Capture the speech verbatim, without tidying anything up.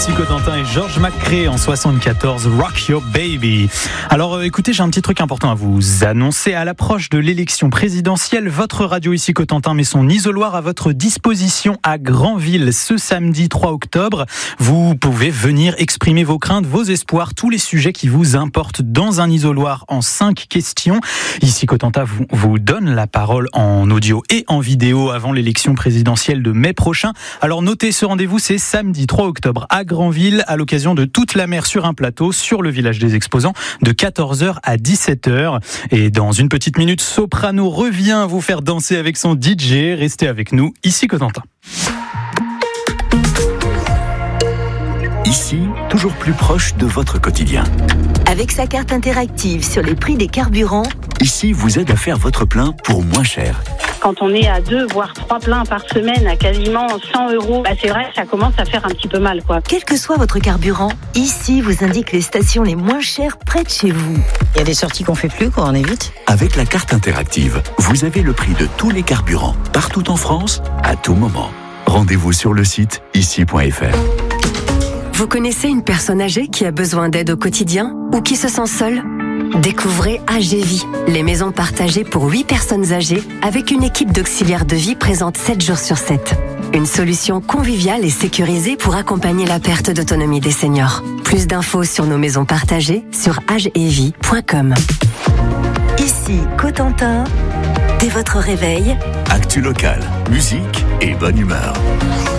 Ici Cotentin et Georges McCrae en soixante-quatorze, Rock Your Baby. Alors euh, écoutez, j'ai un petit truc important à vous annoncer. À l'approche de l'élection présidentielle, votre radio Ici Cotentin met son isoloir à votre disposition à Granville ce samedi trois octobre. Vous pouvez venir exprimer vos craintes, vos espoirs, tous les sujets qui vous importent dans un isoloir en cinq questions. Ici Cotentin vous, vous donne la parole en audio et en vidéo avant l'élection présidentielle de mai prochain. Alors notez ce rendez-vous, c'est samedi trois octobre à Granville, à l'occasion de Toute la mer sur un plateau sur le village des exposants de quatorze heures à dix-sept heures. Et dans une petite minute, Soprano revient vous faire danser avec son D J. Restez avec nous, Ici Cotentin. Ici, toujours plus proche de votre quotidien. Avec sa carte interactive sur les prix des carburants, Ici vous aide à faire votre plein pour moins cher. Quand on est à deux, voire trois pleins par semaine à quasiment cent euros, bah c'est vrai que ça commence à faire un petit peu mal, quoi. quel que soit votre carburant, Ici vous indique les stations les moins chères près de chez vous. Il y a des sorties qu'on fait plus quand on est vite. Avec la carte interactive, vous avez le prix de tous les carburants, partout en France, à tout moment. Rendez-vous sur le site ici point f r. Vous connaissez une personne âgée qui a besoin d'aide au quotidien ou qui se sent seule ? Découvrez Âge et Vie, les maisons partagées pour huit personnes âgées avec une équipe d'auxiliaires de vie présente sept jours sur sept. Une solution conviviale et sécurisée pour accompagner la perte d'autonomie des seniors. Plus d'infos sur nos maisons partagées sur age et vie point com. Ici Cotentin, dès votre réveil, Actu local, musique et bonne humeur.